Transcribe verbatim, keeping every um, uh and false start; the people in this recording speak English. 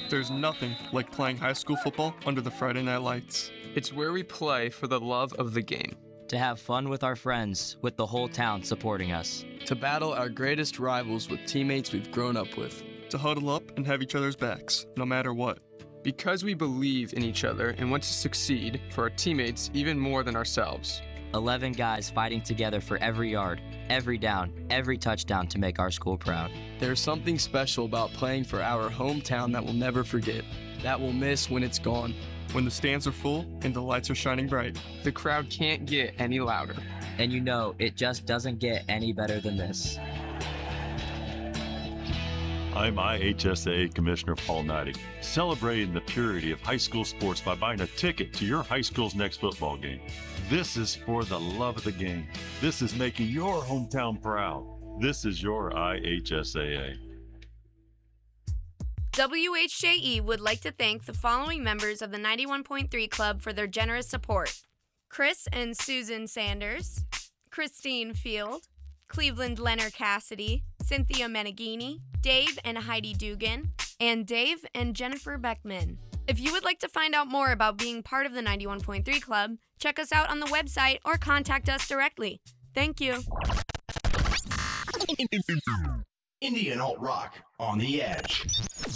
There's nothing like playing high school football under the Friday night lights. It's where we play for the love of the game. To have fun with our friends, with the whole town supporting us. To battle our greatest rivals with teammates we've grown up with. To huddle up and have each other's backs, no matter what. Because we believe in each other and want to succeed for our teammates even more than ourselves. eleven guys fighting together for every yard, every down, every touchdown to make our school proud. There's something special about playing for our hometown that we'll never forget, that we'll miss when it's gone. When the stands are full and the lights are shining bright. The crowd can't get any louder. And you know, it just doesn't get any better than this. I'm I H S A A Commissioner Paul Neidig, celebrating the purity of high school sports by buying a ticket to your high school's next football game. This is for the love of the game. This is making your hometown proud. This is your I H S A A. W H J E would like to thank the following members of the ninety-one point three Club for their generous support. Chris and Susan Sanders, Christine Field, Cleveland Leonard Cassidy, Cynthia Meneghini, Dave and Heidi Dugan, and Dave and Jennifer Beckman. If you would like to find out more about being part of the ninety-one point three Club, check us out on the website or contact us directly. Thank you. Indian alt rock on the edge.